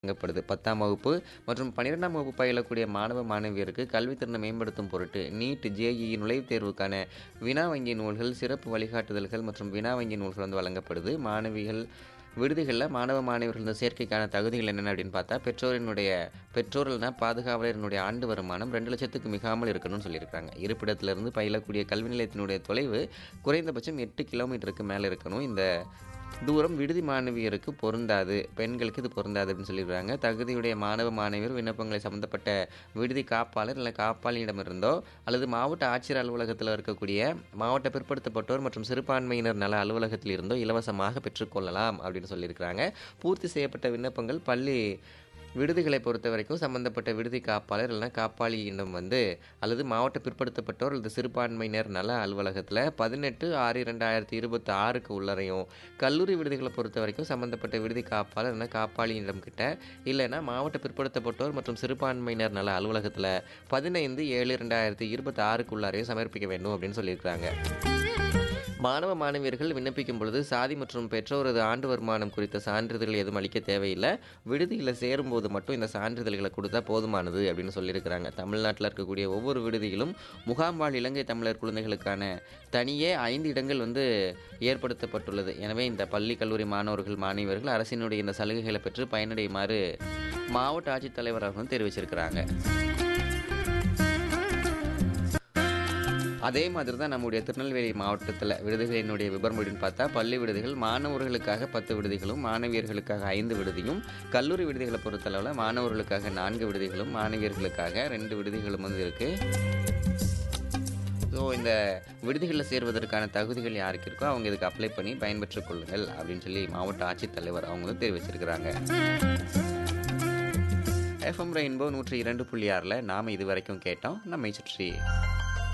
வழங்கப்படுது. 10ஆம் வகுப்பு மற்றும் 12ஆம் வகுப்பு பயிலக்கூடிய மாணவ, மாணவியருக்கு கல்வித்திறனை மேம்படுத்தும் பொருட்டு நீட், ஜேஇஇ நுழைவுத் தேர்வுக்கான வினா வங்கி நூல்கள், சிறப்பு வழிகாட்டுதல்கள் மற்றும் வினா வங்கி நூல்கள் வந்து வழங்கப்படுது. மாணவிகள் விடுதிகள்ல மாணவ, மாணவியர்கள் இந்த சேர்க்கைக்கான தகுதிகள் என்னென்ன அப்படின்னு பார்த்தா, பெற்றோர்கள்னா பாதுகாவலரினுடைய ஆண்டு வருமானம் 2,00,000க்கு மிகாமல் இருக்கணும்னு சொல்லியிருக்காங்க. இருப்பிடத்திலிருந்து பயிலக்கூடிய கல்வி நிலையத்தினுடைய தொலைவு குறைந்தபட்சம் 8 கிலோமீட்டருக்கு மேல இருக்கணும். இந்த தூரம் விடுதி மாணவியருக்கு பொருந்தாது. பெண்களுக்கு இது பொருந்தாது அப்படின்னு சொல்லியிருக்காங்க. தகுதியுடைய மாணவ, மாணவியர் விண்ணப்பங்களை சம்மந்தப்பட்ட விடுதி காப்பாளர் இல்ல காப்பாளியிடமிருந்தோ அல்லது மாவட்ட ஆட்சியர் அலுவலகத்தில் இருக்கக்கூடிய மாவட்ட பிற்படுத்தப்பட்டோர் மற்றும் சிறுபான்மையினர் நல அலுவலகத்தில் இருந்தோ இலவசமாக பெற்றுக்கொள்ளலாம் அப்படின்னு சொல்லியிருக்கிறாங்க. பூர்த்தி செய்யப்பட்ட விண்ணப்பங்கள் பள்ளி விடுதிகளை பொறுத்த வரைக்கும் சம்பந்தப்பட்ட விடுதி காப்பாளர் இல்லைனா காப்பாளியிடம் வந்து அல்லது மாவட்ட பிற்படுத்தப்பட்டோர் அல்லது சிறுபான்மையினர் நல அலுவலகத்தில் 18/6/2026க்கு உள்ளரையும், கல்லூரி விடுதிகளை பொறுத்த வரைக்கும் சம்பந்தப்பட்ட விடுதி காப்பாளர் இல்லைனா காப்பாளியிடம் கிட்ட இல்லைன்னா மாவட்ட பிற்படுத்தப்பட்டோர் மற்றும் சிறுபான்மையினர் நல அலுவலகத்தில் 15/7/2026க்கு உள்ளரையும் சமர்ப்பிக்க வேண்டும் அப்படின்னு சொல்லியிருக்கிறாங்க. மாணவ, மாணவியர்கள் விண்ணப்பிக்கும் பொழுது சாதி மற்றும் பெற்றோரது ஆண்டு வருமானம் குறித்த சான்றிதழ்கள் எதுவும் அளிக்க தேவையில்லை. விடுதியில் சேரும்போது மட்டும் இந்த சான்றிதழ்களை கொடுத்தா போதுமானது அப்படின்னு சொல்லியிருக்கிறாங்க. தமிழ்நாட்டில் இருக்கக்கூடிய ஒவ்வொரு விடுதியிலும் முகாம்வாழ் இலங்கை தமிழர் குழந்தைகளுக்கான தனியே 5 இடங்கள் வந்து ஏற்படுத்தப்பட்டுள்ளது. எனவே இந்த பள்ளி, கல்லூரி மாணவர்கள், மாணவியர்கள் அரசினுடைய இந்த சலுகைகளை பெற்று பயனடையுமாறு மாவட்ட ஆட்சித்தலைவர் அவர்கள் தெரிவிச்சிருக்கிறாங்க. அதே மாதிரி தான் நம்முடைய திருநெல்வேலி மாவட்டத்தில் விடுதிகளினுடைய விபரம் அப்படின்னு பார்த்தா, பள்ளி விடுதிகள் மாணவர்களுக்காக 10 விடுதிகளும், மாணவியர்களுக்காக 5 விடுதியும், கல்லூரி விடுதிகளை பொறுத்தளவில் மாணவர்களுக்காக 4 விடுதிகளும், மாணவியர்களுக்காக 2 விடுதிகளும் வந்து இருக்குது. ஸோ இந்த விடுதிகளில் சேர்வதற்கான தகுதிகள் யாருக்கு இருக்கோ அவங்க இதுக்கு அப்ளை பண்ணி பயன்பெற்றுக் கொள்ளுங்கள் அப்படின்னு சொல்லி மாவட்ட ஆட்சித்தலைவர் அவங்க வந்து தெரிவிச்சிருக்கிறாங்க. FM ரெயின்போ 102.6ல் நாம் இது வரைக்கும் கேட்டோம் நம்மை சுற்றி.